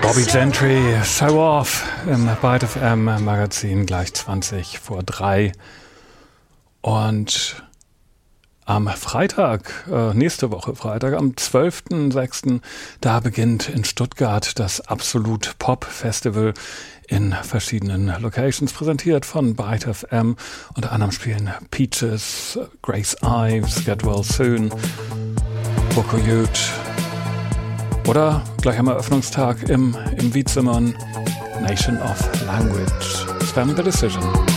Bobby Gentry, Show Off im Byte FM Magazin gleich 20 vor 3. Und am Freitag, nächste Woche Freitag, am 12.06., da beginnt in Stuttgart das Absolut Pop Festival in verschiedenen Locations, präsentiert von Byte FM. Unter anderem spielen Peaches, Grace Ives, Get Well Soon, Boko Youth. Oder gleich am Eröffnungstag im Wiedzimmern Nation of Language. Spam the Decision.